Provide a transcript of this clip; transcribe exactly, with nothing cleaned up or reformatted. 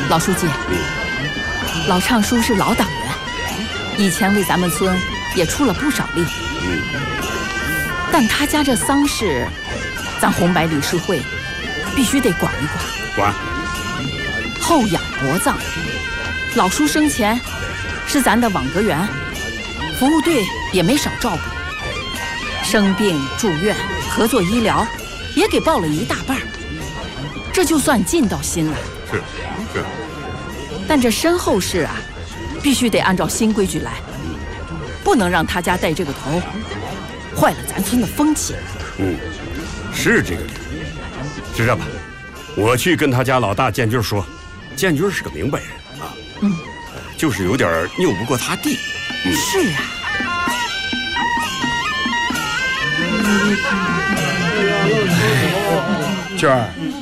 老书记，老畅叔是老党员，以前为咱们村也出了不少力。嗯，但他家这丧事，咱红白理事会必须得管一管。 管。 后仰薄葬，老叔生前是咱的网格员，服务队也没少照顾。生病住院，合作医疗也给报了一大半，这就算尽到心了。 是是。 但这身后事啊，必须得按照新规矩来，不能让他家带这个头，坏了咱村的风气。 嗯，是这个理。是这样吧，我去跟他家老大建军说，建军是个明白人啊， 嗯， 就是有点拗不过他弟。 嗯，是啊。 娟儿。